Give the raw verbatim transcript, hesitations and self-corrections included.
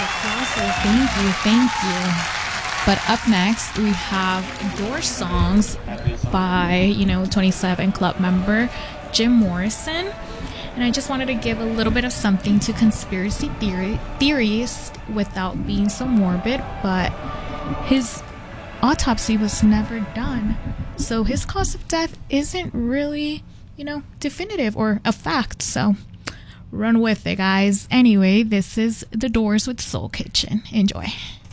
applauses. Thank you, thank you. But up next, we have Door Songs by, you know, twenty-seven Club member Jim Morrison. And I just wanted to give a little bit of something to conspiracy theory, theories without being so morbid. But his autopsy was never done. So his cause of death isn't really, you know, definitive or a fact. So run with it, guys. Anyway, this is The Doors with Soul Kitchen. Enjoy.